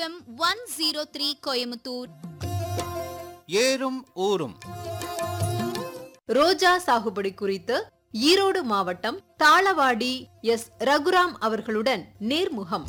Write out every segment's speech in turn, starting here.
FM 103 Coimbatore. ஏறும் ஊரும். ரோஜா சாகுபடி குறித்து ஈரோடு மாவட்டம் தாளவாடி எஸ் ரகுராம் அவர்களுடன் நேர்முகம்.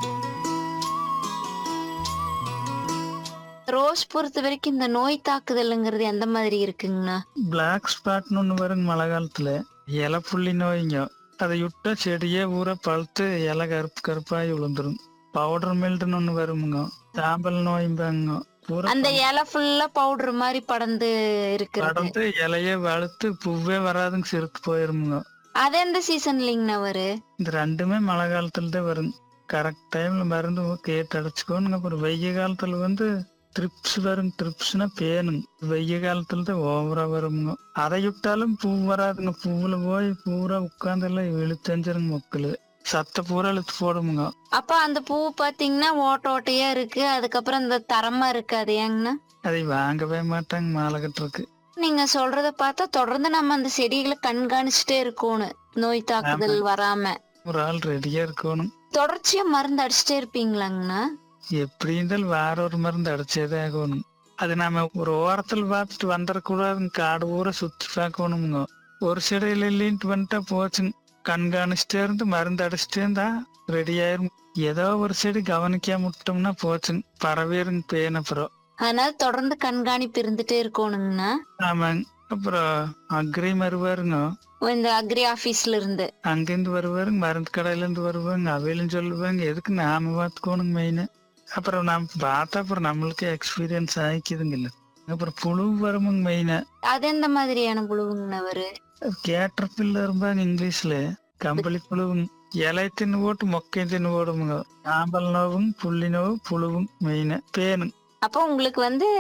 ரோஸ் பொறுத்த வரைக்கும் இந்த நோய் தாக்குதல்ங்கிறது எந்த மாதிரி இருக்குங்கண்ணா? பிளாக் ஸ்பாட்னு ஒண்ணு வருங்க மழை காலத்துல. இலை புள்ளி நோய்ங்க. அதை விட்டா செடியே ஊற பழுத்து இலை கருப்பு கருப்பாகி விழுந்துரும். பவுடர் மில்டுன்னு ஒண்ணு வருமுங்க. சாம்பல் நோய்பாங்க. அந்த இலை ஃபுல்லா பவுடர் மாதிரி படர்ந்து இருக்கிறது. படர்ந்து இலையே வழுத்து பூவே வராதுங்க, சிறுத்து போயிருமுங்க. அது எந்த சீசன்லிங்கண்ணா வரும்? இந்த ரெண்டுமே மழை காலத்துல தான் வருங்க. கரெக்ட் டைம்ல மருந்து கேட்டு அடைச்சுக்கோனுங்க. அப்புறம் வெய்ய காலத்துல ட்ரிப்ஸ் வருங்க. ட்ரிப்ஸ்னா பேனுங்க. வெய்ய காலத்துல தான் ஓவரா வருமுங்க. அதை விட்டாலும் பூ வராதுங்க. பூவுல போய் பூரா உட்கார்ந்து எல்லாம் இழுத்தஞ்சிருங்க. மக்களு சத்த பூரா இழுத்து போடுமுங்க. அப்ப அந்த பூ பாத்தீங்கன்னா ஓட்ட ஓட்டையா இருக்கு, அதுக்கப்புறம் இந்த தரமா இருக்கு. அது ஏங்கண்ணா? அதை வாங்கவே மாட்டாங்க மாலை கட்டுறதுக்கு. நீங்க சொல்றத பார்த்தா தொடர்ந்து நம்ம அந்த செடிகளை கண்காணிச்சுட்டே இருக்கணும், நோய் தாக்குதல் வராம. ஒரு ஆள் ரெடியா இருக்கணும். தொடர்ச்சியா மருந்து அடிச்சுட்டே இருப்பீங்களாங்கண்ணா? எப்படி இருந்தாலும் வேற ஒரு மருந்து அடிச்சதே ஆகணும். அது நாம ஒரு ஓரத்துல பார்த்துட்டு வந்துடக்கூடாதுங்க. காடு ஊரை சுத்தி பார்க்கணுமுங்க. ஒரு செடியில இல்லைன்ட்டு வந்துட்டா போச்சுங்க. கண்காணிச்சுட்டே இருந்து மருந்து அடிச்சுட்டே இருந்தா ரெடி ஆயிரும். ஏதோ ஒரு செடி கவனிக்காம விட்டோம்னா போச்சுங்க, பரவிருங்க பேன். அப்புறம் அதனால தொடர்ந்து கண்காணிப்பு இருந்துட்டே இருக்கணுங்கண்ணா. ஆமாங்க. அப்புறம் அக்ரி வருவாருங்க. இந்த அக்ரி ஆபீஸ்ல இருந்து அங்கிருந்து வருவாருங்க. மருந்து கடையில இருந்து வருவாங்க. அவையிலும் சொல்லுவாங்க. எதுக்கு நாம பார்த்துக்கோணுங்க மெயினா. அப்புறம் நாம பார்த்தா அப்புறம் நம்மளுக்கு எக்ஸ்பீரியன்ஸ் ஆயிக்குதுங்கல்ல. அப்புறம் புழு வருமுங்க மெயினா. அது எந்த மாதிரியான புழுவுங்கண்ணா வரு? கேட்டர் பில்லரும்பாங்க இங்கிலீஷ்ல. கம்பளி புழுவுங்க. இலை தின்னு போட்டு மொக்கையும் தின்னு போடுமுங்க. சாம்பல் நோவும் புள்ளி நோவு புழுவும் மெயினா பேனு. அப்போ உங்களுக்கு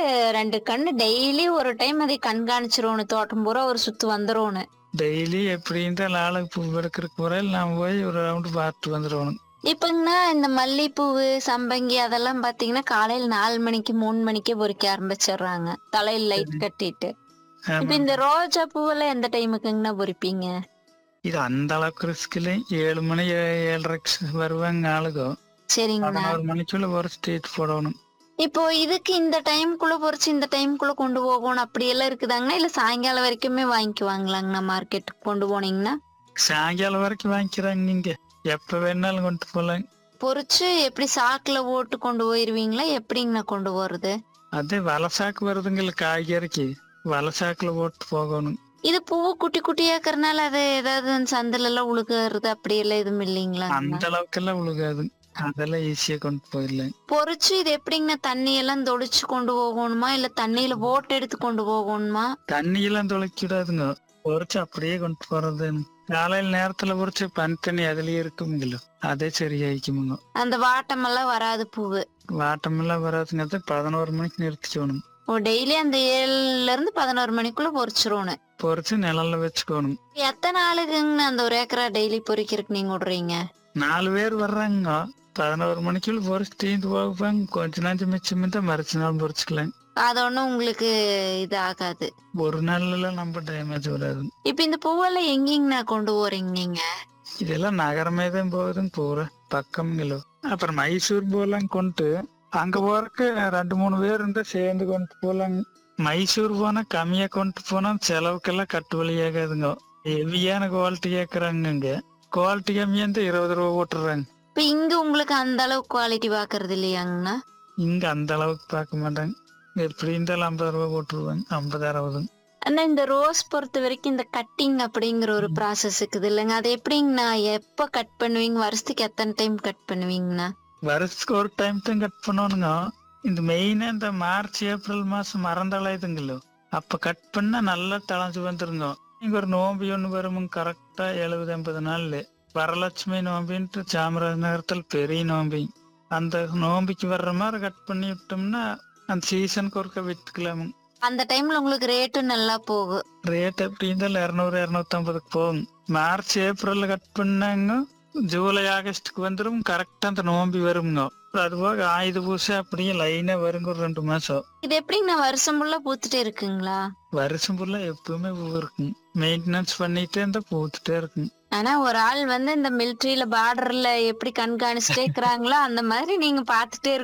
2 கண்ணு டெய்லி ஒரு டைம் அதை கண்காணிச்சிரோன்னு, தோட்டம் பூரா ஒரு சுத்து வந்துரோன்னு. டெய்லி எப்படி இருந்தாலும் ஆளுக்கு பூ எடுக்கிறதுக்கு முறையில் நாம போய் ஒரு ரவுண்டு பார்த்து வந்துடணும். இப்பங்கண்ணா இந்த மல்லிப்பூவு சம்பங்கி அதெல்லாம் பாத்தீங்கன்னா காலையில 4 மணிக்கு 3 மணிக்கே பொறிக்க ஆரம்பிச்சிடுறாங்க, தலையில லைட் கட்டிட்டு. இப்ப இந்த ரோஜா பூவெல்லாம் எந்த டைமுக்குங்கண்ணா பொறிப்பீங்க? இது அந்த அளவுக்கு ரிஸ்க்ல 7 மணி 7:30 வருவாங்க ஆளுகோ. சரிங்கண்ணா. 11 மணிக்குள்ள ஒரு ஸ்டேட் போடணும். இப்போ இதுக்கு இந்த டைம்குள்ள பொறிச்சு இந்த டைம்குள்ள கொண்டு போகணும் அப்படி எல்லாம் இருக்குதாங்கண்ணா? இல்ல சாயங்காலம் வரைக்குமே வாங்கிக்குவாங்களாங்கண்ணா மார்க்கெட்டுக்கு கொண்டு போனீங்கன்னா? சாயங்காலம் வரைக்கும் வாங்கிக்கிறாங்க. நீங்க எப்ப வேணாலும் கொண்டு போலாங்க. பொறிச்சு எப்படி சாக்குல ஓட்டு கொண்டு போயிருவீங்களா? எப்படிங்கண்ணா கொண்டு போறது? அதே வலசாக்கு வருதுங்கல்ல காய்கறிக்கு, வலசாக்குல போட்டு போகணும். இது பூவு குட்டி குட்டியாக்குறதுனால அது ஏதாவது சந்தில எல்லாம் உழுகுறது அப்படி எல்லாம் எதுவும் இல்லைங்களா? அந்த அளவுக்கு எல்லாம் உழுகாது. அதெல்லாம் ஈஸியா கொண்டு போயிடலாம். பொறிச்சு இது எப்படிங்கண்ணா தண்ணி எல்லாம் தொளிச்சு கொண்டு போகணுமா இல்ல தண்ணியில போட் எடுத்து கொண்டு போகணுமா? தண்ணியெல்லாம் தொலைக்கூடாதுங்க. பொறிச்சு அப்படியே கொண்டு போறது. காலையில நேரத்துல பொறிச்சு பனி தண்ணி அதுலயே இருக்குங்களோ, அதே சரியாயிக்குமுங்க. அந்த வாட்டம் எல்லாம் வராது பூவு? வாட்டம் எல்லாம் வராதுங்க. 11 மணிக்கு நிறுத்திக்கணும். டெய்லி அந்த 7ல இருந்து 11 மணிக்குள்ள பொறிச்சிரோன்னு. பொறிச்சு நிழல்ல வச்சுக்கணும். எத்தனை ஆளுக்குங்கண்ணா அந்த 1 ஏக்கரா டெய்லி பொறிக்கிறதுக்கு நீங்க விடுறீங்க? 4 பேர் வர்றாங்க. 11 மணிக்குள்ள பொறிச்சு தீந்து போவாங்க. கொஞ்ச நாள் மிச்சம் தான் மறைச்சு நாள் பொறிச்சுக்கலாம். அது ஒண்ணும் உங்களுக்கு இது ஆகாது? ஒரு நாள்ல நம்ம டேமேஜ் வராது. இப்ப இந்த பூவெல்லாம் எங்கீங்கண்ணா கொண்டு போறீங்க நீங்க? இதெல்லாம் நகரமே தான் போகுதுங்க பூரா பக்கம்ங்களோ. அப்புறம் மைசூர் போலாம் கொண்டு அங்க போறக்கு 2-3 பேர் இருந்தா சேர்ந்து கொண்டு போலாங்க. மைசூர் போனா கம்மியா கொண்டு போனா செலவுக்கெல்லாம் கட்டு வழியாகாதுங்க. ஹெவியான குவாலிட்டி கேக்குறாங்க. இங்க குவாலிட்டி கம்மியா இருந்தா 20 ரூபா போட்டுறாங்க. இப்ப இங்க உங்களுக்கு அந்த அளவுக்கு குவாலிட்டி பாக்குறது இல்லையாங்கண்ணா? இங்க அந்த அளவுக்கு பார்க்க மாட்டாங்க. எப்படி இருந்தாலும் 50 ரூபா போட்டுருவாங்க. 50-60. ஆனா இந்த ரோஸ் பொறுத்த வரைக்கும் இந்த கட்டிங் அப்படிங்கிற ஒரு ப்ராசஸ் இருக்குது இல்லைங்க? அது எப்படிங்கண்ணா எப்ப கட் பண்ணுவீங்க? வருஷத்துக்கு எத்தனை டைம் கட் பண்ணுவீங்கண்ணா? வருஷத்துக்கு ஒரு டைம் தான் கட் பண்ணணுங்க. இந்த மெயினா இந்த மார்ச் ஏப்ரல் மாசம் மறந்தளையுதுங்களோ, அப்ப கட் பண்ணா நல்லா தளைஞ்சு வந்துருங்க. இங்க ஒரு நோம்பி ஒண்ணு வருமுங்க. கரெக்டா 70-80 நாள்ல வரலட்சுமி நோம்பின்ட்டு சாமராஜ நகரத்துல பெரிய நோம்பி. அந்த நோம்பிக்கு வர்ற மாதிரி கட் பண்ணி விட்டோம்னா அந்த சீசனுக்கு ஒருக்க வித்துக்கலாமுங்க. அந்த டைம்ல உங்களுக்கு ரேட்டும் நல்லா போகும். ரேட் எப்படி இருந்தாலும் 200-250 போகும். மார்ச் ஏப்ரல்ல கட் பண்ணாங்க, ஜூலை ஆகஸ்டுக்கு வந்துடும். கரெக்டா அந்த நோம்பி வருங்க. அது போக ஆயுத பூசை அப்படியே லைனா வருங்க. ஒரு 2 மாசம். இது எப்படிங்கண்ணா வருஷம் ஃபுல்லா பூத்துட்டே இருக்குங்களா? வருஷம் ஃபுல்லா எப்பவுமே பூ இருக்கும். மெயின்டெனன்ஸ் பண்ணிட்டே இருந்தா பூத்துட்டே இருக்கும். ஆனா ஒரு ஆள் இந்த மிலிட்டரியில பார்டர்ல எப்படி கண்காணிச்சுட்டே இருக்கிறாங்களோ அந்த மாதிரி நீங்க பாத்துட்டே